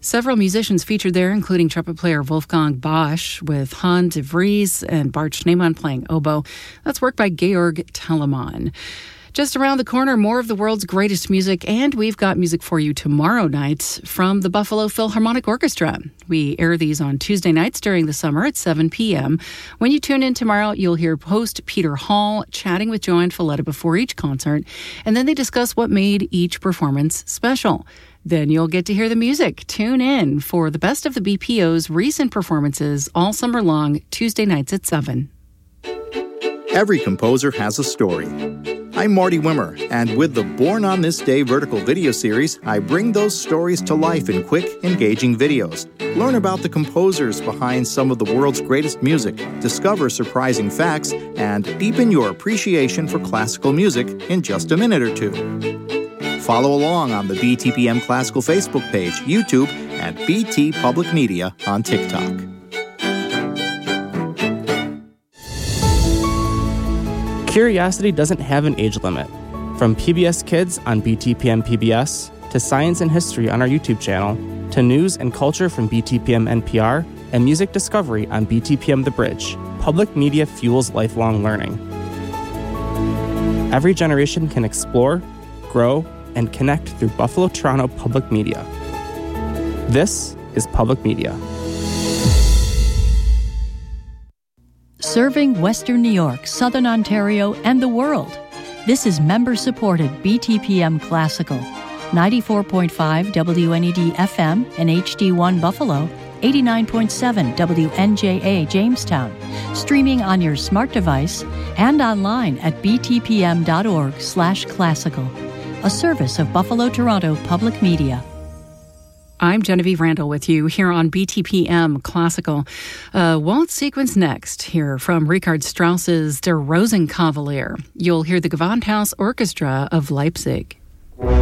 Several musicians featured there, including trumpet player Wolfgang Bosch, with Hans de Vries and Bart Schneemann playing oboe. That's work by Georg Telemann. Just around the corner, more of the world's greatest music, and we've got music for you tomorrow night from the Buffalo Philharmonic Orchestra. We air these on Tuesday nights during the summer at 7 p.m. When you tune in tomorrow, you'll hear host Peter Hall chatting with Joanne Falletta before each concert, and then they discuss what made each performance special. Then you'll get to hear the music. Tune in for the best of the BPO's recent performances all summer long, Tuesday nights at 7. Every composer has a story. I'm Marty Wimmer, and with the Born on This Day vertical video series, I bring those stories to life in quick, engaging videos. Learn about the composers behind some of the world's greatest music, discover surprising facts, and deepen your appreciation for classical music in just a minute or two. Follow along on the BTPM Classical Facebook page, YouTube, and BT Public Media on TikTok. Curiosity doesn't have an age limit. From PBS Kids on BTPM PBS, to Science and History on our YouTube channel, to news and culture from BTPM NPR, and music discovery on BTPM The Bridge, public media fuels lifelong learning. Every generation can explore, grow, and connect through Buffalo Toronto Public Media. This is Public Media. Serving Western New York, Southern Ontario, and the world. This is member-supported BTPM Classical. 94.5 WNED FM and HD1 Buffalo, 89.7 WNJA Jamestown. Streaming on your smart device and online at btpm.org/classical. A service of Buffalo Toronto Public Media. I'm Genevieve Randall with you here on BTPM Classical. Waltz sequence next here from Richard Strauss's Der Rosenkavalier. You'll hear the Gewandhaus Orchestra of Leipzig.